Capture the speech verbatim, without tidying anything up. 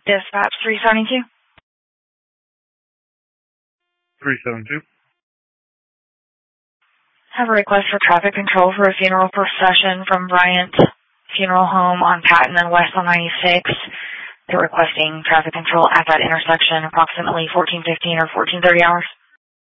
Dispatch three seventy-two. three seventy-two. Have a request for traffic control for a funeral procession from Bryant Funeral Home on Patton and West on ninety-six. They're requesting traffic control at that intersection approximately fourteen fifteen or fourteen thirty hours.